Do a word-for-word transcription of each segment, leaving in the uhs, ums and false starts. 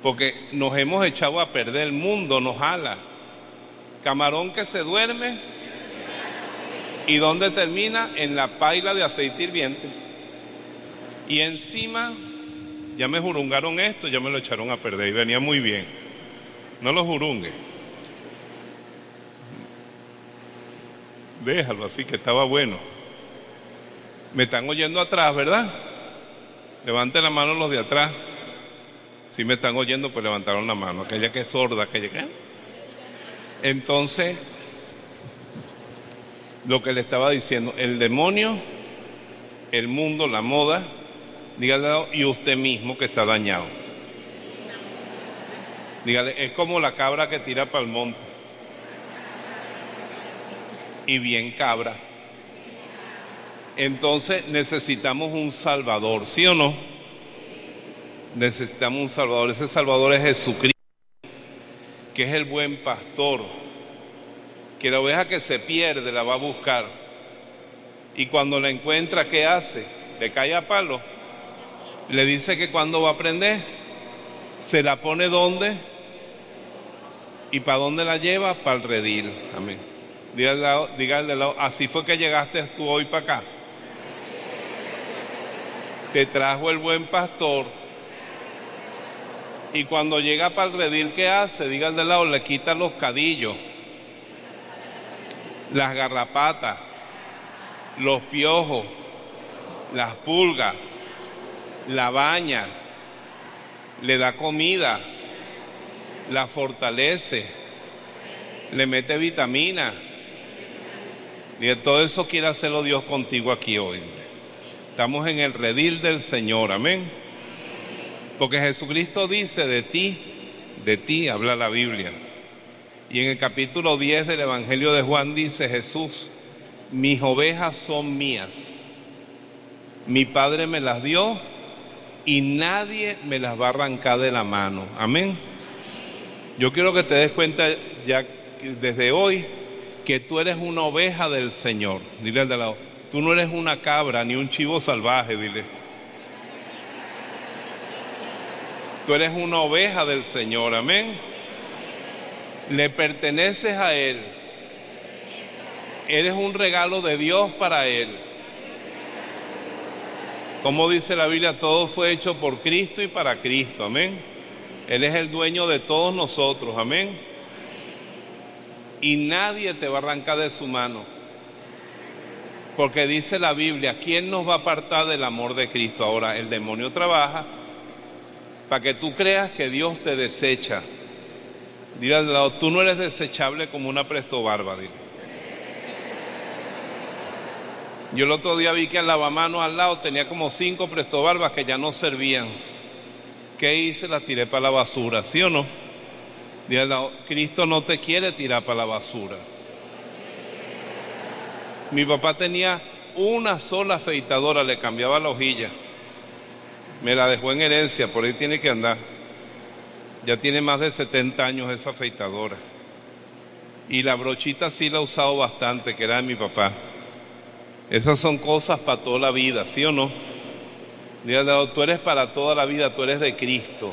porque nos hemos echado a perder, el mundo nos jala. Camarón que se duerme, ¿y dónde termina? En la paila de aceite hirviente. Y encima, ya me jurungaron esto, ya me lo echaron a perder y venía muy bien. No lo jurungue. Déjalo así, que estaba bueno. Me están oyendo atrás, ¿verdad? Levanten la mano los de atrás. Si me están oyendo, pues levantaron la mano. Aquella que es sorda, aquella que... Entonces, lo que le estaba diciendo, el demonio, el mundo, la moda, dígale, y usted mismo que está dañado. Dígale, es como la cabra que tira para el monte. Y bien cabra. Entonces necesitamos un salvador, ¿sí o no? Necesitamos un salvador. Ese salvador es Jesucristo, que es el buen pastor, que la oveja que se pierde la va a buscar. Y cuando la encuentra, ¿qué hace? Le cae a palo. Le dice que cuando va a aprender, se la pone ¿dónde? ¿Y para dónde la lleva? Para el redil. Amén. Dígale, dígale al lado, así fue que llegaste tú hoy para acá. Te trajo el buen pastor. Y cuando llega para el redil, ¿qué hace? Dígale al lado, le quita los cadillos, las garrapatas, los piojos, las pulgas, la baña, le da comida, la fortalece, le mete vitamina. Y todo eso quiere hacerlo Dios contigo aquí hoy. Estamos en el redil del Señor, amén. Porque Jesucristo dice de ti, de ti habla la Biblia. Y en el capítulo diez del Evangelio de Juan dice Jesús, mis ovejas son mías. Mi Padre me las dio y nadie me las va a arrancar de la mano. Amén. Yo quiero que te des cuenta ya desde hoy que tú eres una oveja del Señor. Dile al de lado, tú no eres una cabra ni un chivo salvaje, dile. Tú eres una oveja del Señor, amén. Le perteneces a Él. Eres un regalo de Dios para Él. Como dice la Biblia, todo fue hecho por Cristo y para Cristo, amén. Él es el dueño de todos nosotros, amén. Y nadie te va a arrancar de su mano. Porque dice la Biblia, ¿quién nos va a apartar del amor de Cristo? Ahora, el demonio trabaja para que tú creas que Dios te desecha. Dile al lado, tú no eres desechable como una prestobarba. Dile. Yo el otro día vi que el lavamanos al lado tenía como cinco prestobarbas que ya no servían. ¿Qué hice? Las tiré para la basura, ¿sí o no? Dile al lado, Cristo no te quiere tirar para la basura. Mi papá tenía una sola afeitadora, le cambiaba la hojilla. Me la dejó en herencia, por ahí tiene que andar. Ya tiene más de setenta años esa afeitadora. Y la brochita sí la he usado bastante, que era de mi papá. Esas son cosas para toda la vida, ¿sí o no? Dígale, tú eres para toda la vida, tú eres de Cristo.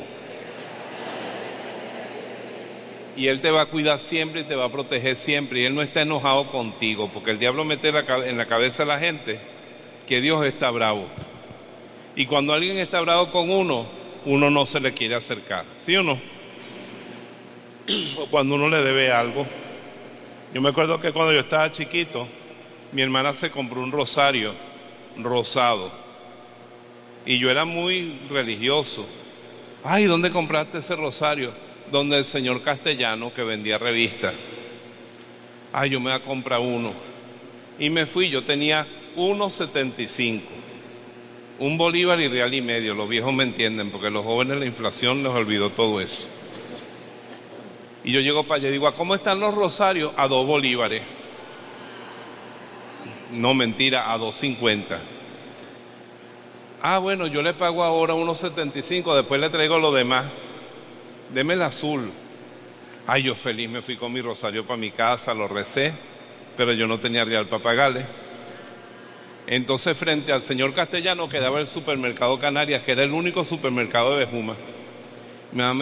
Y Él te va a cuidar siempre y te va a proteger siempre. Y Él no está enojado contigo, porque el diablo mete en la cabeza a la gente que Dios está bravo. Y cuando alguien está bravo con uno, uno no se le quiere acercar, ¿sí o no? O cuando uno le debe algo. Yo me acuerdo que cuando yo estaba chiquito, mi hermana se compró un rosario rosado. Y yo era muy religioso. Ay, ¿dónde compraste ese rosario? Donde el señor Castellano, que vendía revistas. Ay, yo me voy a comprar uno. Y me fui, yo tenía uno setenta y cinco. Un bolívar y real y medio, los viejos me entienden, porque los jóvenes la inflación les olvidó todo eso. Y yo llego para allá y digo, ¿a cómo están los rosarios? A dos bolívares. No, mentira, a dos cincuenta. Ah, bueno, yo le pago ahora uno setenta y cinco, después le traigo lo demás. Deme el azul. Ay, yo feliz me fui con mi rosario para mi casa, lo recé, pero yo no tenía real para pagarle. Entonces, frente al señor Castellano quedaba el supermercado Canarias, que era el único supermercado de Bejuma. Mi mamá